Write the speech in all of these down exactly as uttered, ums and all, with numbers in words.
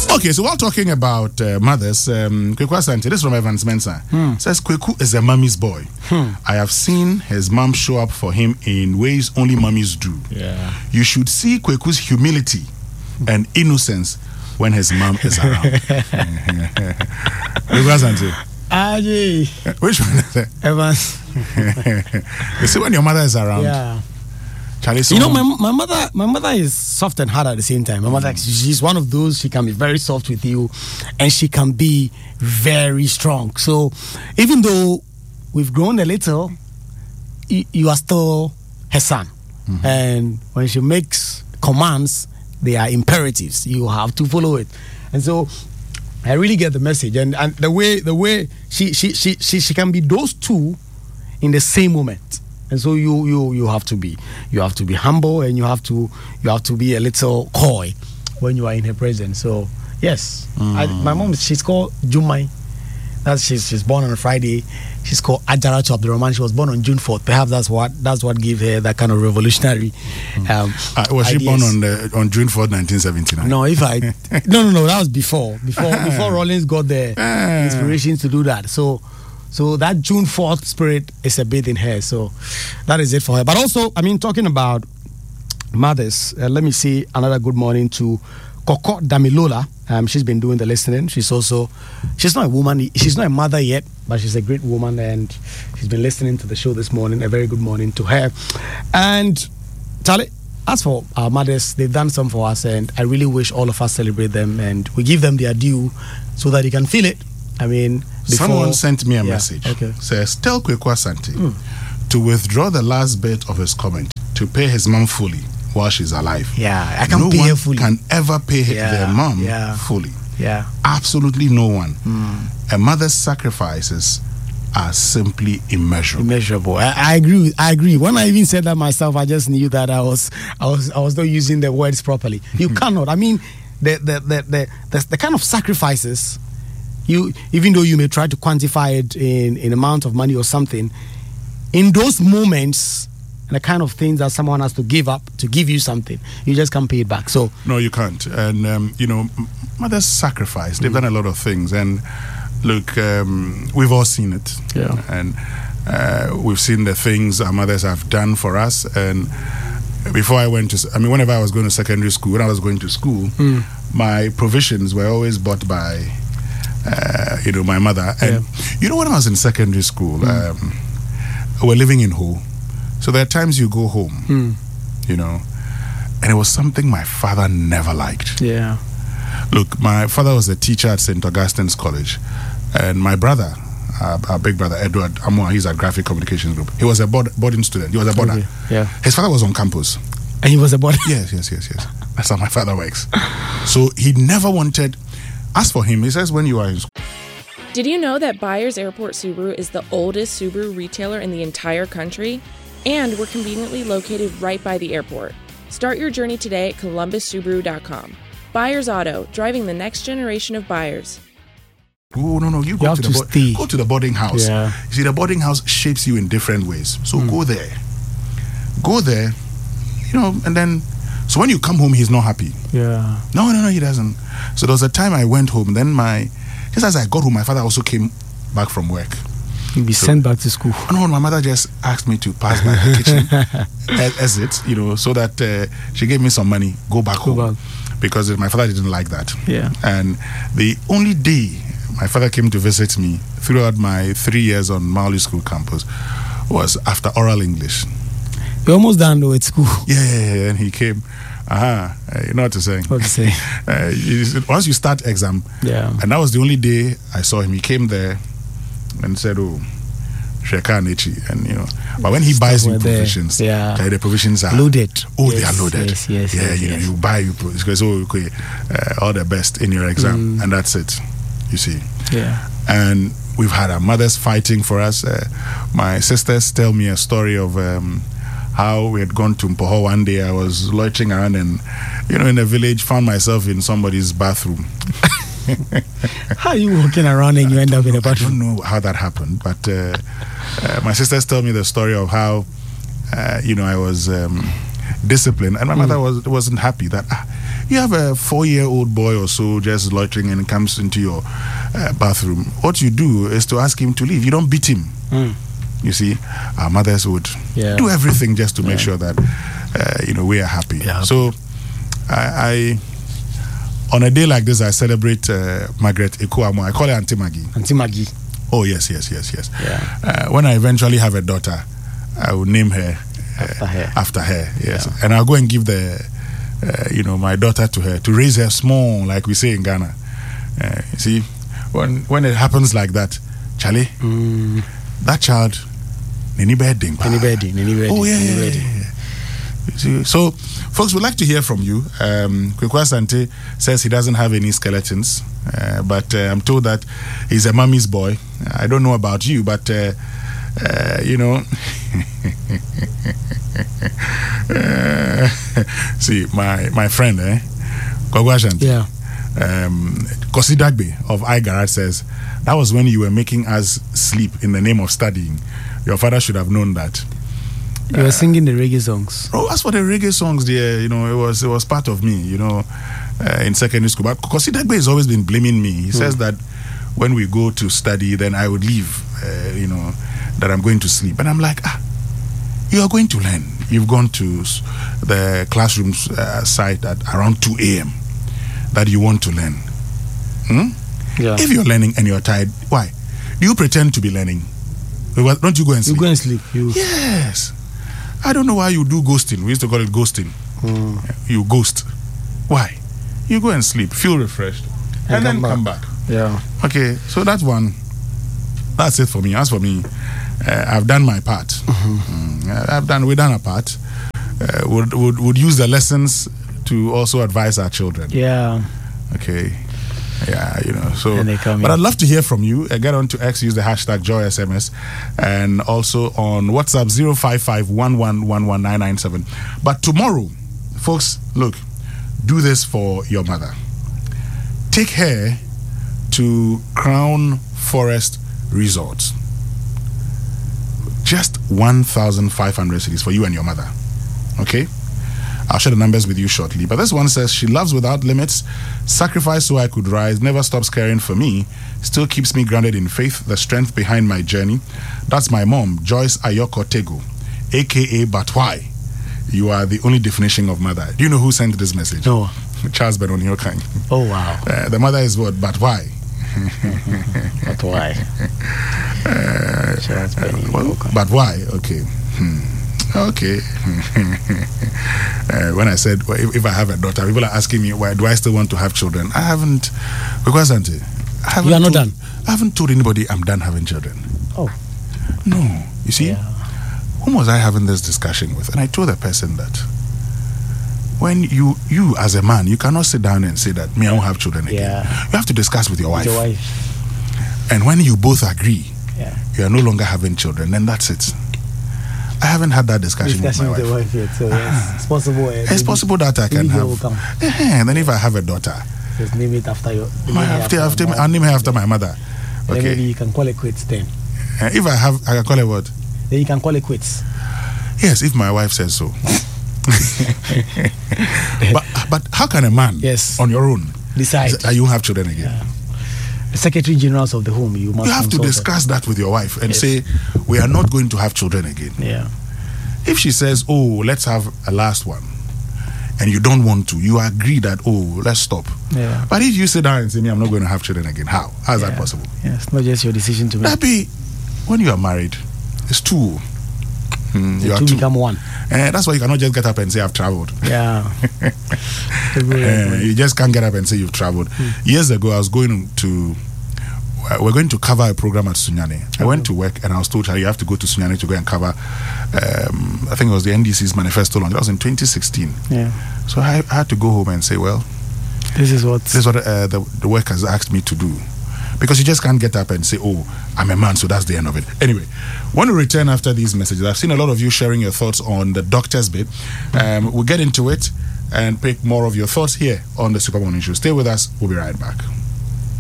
Okay, so while talking about uh, mothers, um, Kweku Asante, this is from Evans Mensah, hmm. says Kweku is a mommy's boy. Hmm. I have seen his mom show up for him in ways only mummies do. Yeah. You should see Kweku's humility and innocence when his mom is around. Kweku Asante. Aji. Which one is that? Evans. You see when your mother is around. Yeah. Charlie, you know, my my mother, my mother is soft and hard at the same time. My mother, she's one of those. She can be very soft with you, and she can be very strong. So, even though we've grown a little, you, you are still her son. Mm-hmm. And when she makes commands, they are imperatives. You have to follow it. And so, I really get the message. And and the way the way she she she she, she can be those two in the same moment. And so you you you have to be you have to be humble, and you have to you have to be a little coy when you are in her presence. So yes, mm. I, my mom, she's called Jumai. That's she's she's born on a Friday. She's called Ajara to Abdurrahman. She was born on June fourth. Perhaps that's what that's what gave her that kind of revolutionary. Um, uh, was she ideas. born on the, on June fourth, nineteen seventy-nine? No, if I no no no that was before before before Rollins got the uh. inspiration to do that. So. So that June fourth spirit is a bit in her. So that is it for her. But also, I mean, talking about mothers, uh, let me say another good morning to Koko Damilola. Um, she's been doing the listening. She's also, she's not a woman. She's not a mother yet, but she's a great woman. And she's been listening to the show this morning. A very good morning to her. And Charlie, as for our mothers, they've done some for us. And I really wish all of us celebrate them. And we give them their due so that you can feel it. I mean, before, someone sent me a yeah, message. Okay. Says, tell Kweku Asante mm. to withdraw the last bit of his comment to pay his mom fully while she's alive. Yeah, I can no pay one her fully. can ever pay yeah, their mom yeah. fully. Yeah, absolutely no one. Mm. A mother's sacrifices are simply immeasurable. Immeasurable. I, I agree. I agree. When I even said that myself, I just knew that I was, I was, I was not using the words properly. You cannot. I mean, the the the the, the, the kind of sacrifices. You, even though you may try to quantify it in, in amount of money or something, in those moments, the kind of things that someone has to give up to give you something, you just can't pay it back. So no, you can't. And um, you know, mothers sacrifice. They've mm. done a lot of things. And look, um, we've all seen it. Yeah. And uh, we've seen the things our mothers have done for us. And before I went to, I mean, whenever I was going to secondary school, when I was going to school, mm. my provisions were always bought by. Uh, you know, my mother. And yeah. you know, when I was in secondary school, mm. um, we were living in Ho. So there are times you go home, mm. you know, and it was something my father never liked. Yeah. Look, my father was a teacher at Saint Augustine's College, and my brother, uh, our big brother, Edward Amoa, he's at Graphic Communications Group. He was a board, boarding student. He was a boarder. Okay. Yeah. His father was on campus. And he was a boarder? Yes, yes, yes, yes. That's how my father works. So he never wanted... As for him, he says when you are in school. Did you know that Byers Airport Subaru is the oldest Subaru retailer in the entire country? And we're conveniently located right by the airport. Start your journey today at columbus subaru dot com. Byers Auto, driving the next generation of buyers. Oh, no, no, you go, you to, the to bo- go to the boarding house. Yeah. You see, the boarding house shapes you in different ways. So mm. go there. Go there, you know, and then... So when you come home, he's not happy. Yeah. No, no, no, he doesn't. So there was a time I went home. Then my, just as I got home, my father also came back from work. You'll be so, sent back to school. No, my mother just asked me to pass by the kitchen exit, you know, so that uh, she gave me some money, go back go home. Back. Because my father didn't like that. Yeah. And the only day my father came to visit me throughout my three years on Mauli School campus was after oral English. You're almost done though at school. Yeah, yeah, yeah. And he came. Uh-huh. Uh, you know what to say. What to say. uh, you, once you start exam, yeah. And that was the only day I saw him. He came there and said, "Oh, Sheka Nechi," and you know. But when he Stuff buys you there. provisions, yeah, the provisions are loaded. Oh, yes, they are loaded. Yes, yes, yeah, yes, you yes. know, you buy you because oh, okay, uh, all the best in your exam, mm. and that's it. You see. Yeah. And we've had our mothers fighting for us. Uh, my sisters tell me a story of. Um, How we had gone to Mpoho one day. I was loitering around and, you know, in the village, found myself in somebody's bathroom. How are you walking around and you end up in a bathroom? I don't know how that happened, but uh, uh, my sisters tell me the story of how, uh, you know, I was um, disciplined, and my mm. mother was, wasn't happy that, ah, You have a four-year-old boy or so just loitering and comes into your uh, bathroom. What you do is to ask him to leave. You don't beat him. Mm. You see, our mothers would yeah. do everything just to yeah. make sure that uh, you know we are happy. Yeah. So, I, I on a day like this, I celebrate uh, Margaret Ekuamo. I call her Auntie Maggie. Auntie Maggie. Oh yes, yes, yes, yes. Yeah. Uh, when I eventually have a daughter, I will name her uh, after her. After her, yes. Yeah. And I'll go and give the, uh, you know, my daughter to her to raise her small, like we say in Ghana. Uh, you see, when when it happens like that, Charlie, mm. that child, Nini Bedding. Nini Bedding. Nini Bedding. Oh yeah, yeah, yeah, yeah. See, so, folks, we'd like to hear from you. Um, Kwekwa Sante says he doesn't have any skeletons, uh, but uh, I'm told that he's a mommy's boy. I don't know about you, but uh, uh, you know. uh, see, my my friend, eh, Kwekwa Sante. Yeah. Um, Kosi Dagbe of iGarage says that was when you were making us sleep in the name of studying. Your father should have known that. You were uh, singing the reggae songs. Oh, as for the reggae songs, dear, you know, it was it was part of me, you know, uh, in secondary school. But Kosi Dagbe has always been blaming me. He mm. says that when we go to study, then I would leave, uh, you know, that I'm going to sleep. And I'm like, ah, you are going to learn. You've gone to the classroom uh, site at around two a.m. that you want to learn. Hmm? Yeah. If you're learning and you're tired, why? Do you pretend to be learning? Don't you go and sleep? You go and sleep. You. Yes. I don't know why you do ghosting. We used to call it ghosting. Mm. You ghost. Why? You go and sleep, feel refreshed, and, and then come back. come back. Yeah. Okay, so that's one. That's it for me. As for me, uh, I've done my part. Mm-hmm. Mm, I've done. We've done our part. Uh, would would would use the lessons to also advise our children. Yeah. Okay. Yeah, you know. So, but in. I'd love to hear from you. Uh, get on to X, use the hashtag Joy S M S, and also on WhatsApp zero five five one one one one nine nine seven. But tomorrow, folks, look, do this for your mother. Take her to Crown Forest Resort. Just one thousand five hundred cedis for you and your mother. Okay? I'll share the numbers with you shortly. But this one says, she loves without limits, sacrifice so I could rise, never stops caring for me, still keeps me grounded in faith, the strength behind my journey. That's my mom, Joyce Ayoko Tego, a k a. But Why? You are the only definition of mother. Do you know who sent this message? No. Charles Benoniokan. Oh, wow. Uh, the mother is what? But why? But why? Uh, Charles Benoniokan. Well, but why? Okay. Hmm. Okay. uh, when I said, well, if, if I have a daughter, people are asking me, why do I still want to have children? I haven't, because Auntie, I haven't you are not told, done? I haven't told anybody I'm done having children. Oh. No. You see, yeah. whom was I having this discussion with? And I told the person that when you, you as a man, you cannot sit down and say that, me, I won't have children again. Yeah. You have to discuss with your wife. With your wife. And when you both agree, yeah. you are no longer having children, then that's it. I haven't had that discussion, discussion with my wife. With the wife yet, so yes, it's possible. Uh, it's possible that I can have. Uh, and then if I have a daughter, just name it after your. My, after, after, after I'll name her after my mother. Okay. Then maybe you can call it quits then. Uh, if I have, I can call it what? Then you can call it quits. Yes, if my wife says so. but but how can a man, yes, on your own, decide that you have children again? Yeah. The Secretary Generals of the home, you must. You have to discuss that with your wife and yes. say, we are not going to have children again. Yeah. If she says, oh, let's have a last one, and you don't want to, you agree that, oh, let's stop. Yeah. But if you sit down and say, me, I'm not going to have children again, how? How is yeah. that possible? Yeah, it's not just your decision to make. That be, when you are married, it's two. Mm, you are two, two become one. And that's why you cannot just get up and say, I've traveled. Yeah. uh, you just can't get up and say you've traveled. Mm. Years ago, I was going to, uh, we're going to cover a program at Sunyani. Mm-hmm. I went to work and I was told, you have to go to Sunyani to go and cover, um, I think it was the N D C's manifesto launch. That was in twenty sixteen. Yeah. So I, I had to go home and say, well, this is what, this is what uh, the, the work has asked me to do. Because you just can't get up and say, oh, I'm a man, so that's the end of it. Anyway, when we return after these messages, I've seen a lot of you sharing your thoughts on the doctor's bit. Um, we'll get into it and pick more of your thoughts here on the Super Morning Show. Stay with us. We'll be right back.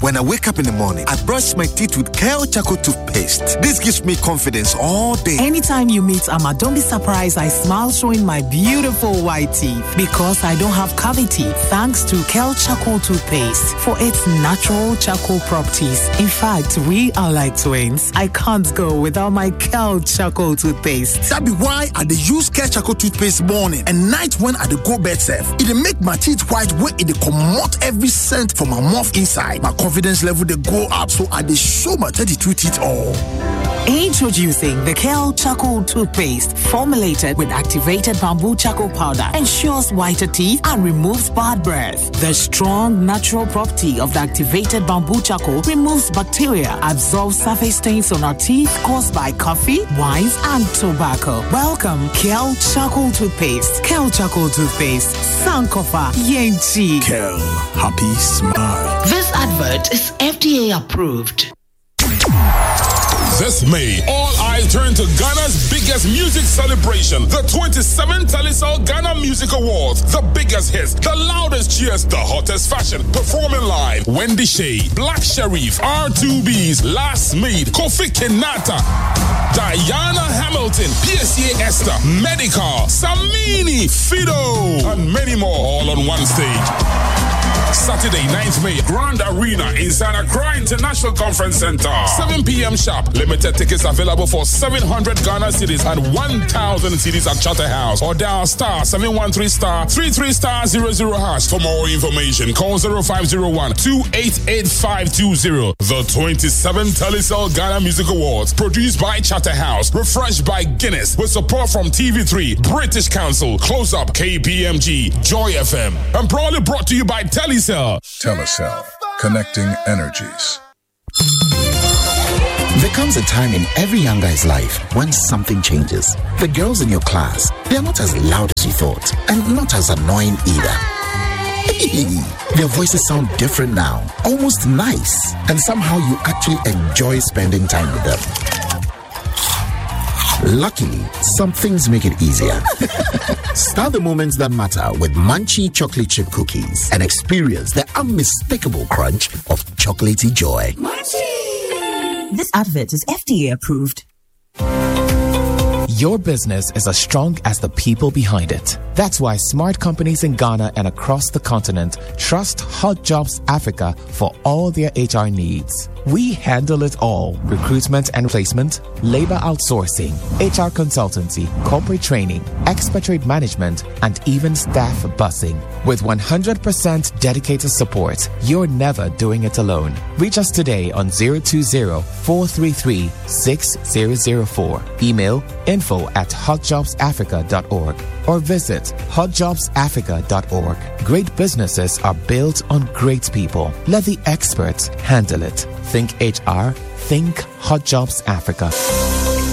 When I wake up in the morning, I brush my teeth with Kale Charcoal toothpaste. This gives me confidence all day. Anytime you meet Amma, don't be surprised I smile showing my beautiful white teeth because I don't have cavity thanks to Kale Charcoal toothpaste for its natural charcoal properties. In fact, we are like twins. I can't go without my Kale Charcoal toothpaste. That be why I dey use Kale Charcoal toothpaste morning and night when I dey go bed safe. It dey make my teeth white when it dey comot every scent from my mouth inside. My confidence level dey go up, so I dey show my thirty-two teeth all. Introducing the Kale Charcoal toothpaste, formulated with activated bamboo charcoal powder, ensures whiter teeth and removes bad breath. The strong natural property of the activated bamboo charcoal removes bacteria, absorbs surface stains on our teeth caused by coffee, wines, and tobacco. Welcome, Kale Charcoal toothpaste. Kale Charcoal toothpaste, Sankofa Yenchi. Kale, happy smile. This advert is F D A approved. This May, all eyes turn to Ghana's biggest music celebration, the twenty-seventh Talisal Ghana Music Awards. The biggest hits, the loudest cheers, the hottest fashion. Performing live, Wendy Shay, Black Sherif, R two B's, Last Made, Kofi Kinata, Diana Hamilton, P S C A Esther, Medical, Samini, Fido, and many more, all on one stage. Saturday, ninth May, Grand Arena inside Accra International Conference Center. seven p.m. sharp. Limited tickets available for seven hundred Ghana cedis and one thousand cedis at Charterhouse. Or dial star seven one three star three three star zero zero hash. For more information, call zero five zero one two eight eight five two zero. The twenty-seventh Talisal Ghana Music Awards, produced by Charterhouse, refreshed by Guinness, with support from T V three, British Council, Close Up, K P M G, Joy F M, and proudly brought to you by Telecel. Telecel, connecting energies. There comes a time in every young guy's life when something changes. The girls in your class, they're not as loud as you thought, and not as annoying either. Their voices sound different now, almost nice, and somehow you actually enjoy spending time with them. Luckily, some things make it easier. Start the moments that matter with Munchie chocolate chip cookies and experience the unmistakable crunch of chocolatey joy. Munchie! This advert is F D A approved. Your business is as strong as the people behind it. That's why smart companies in Ghana and across the continent trust Hot Jobs Africa for all their H R needs. We handle it all: recruitment and placement, labor outsourcing, H R consultancy, corporate training, expatriate management, and even staff busing. With one hundred percent dedicated support, you're never doing it alone. Reach us today on zero two zero, four three three, six zero zero four. Email info at hotjobs africa dot org or visit hot jobs africa dot org. Great businesses are built on great people. Let the experts handle it. Think H R, think Hot Jobs Africa.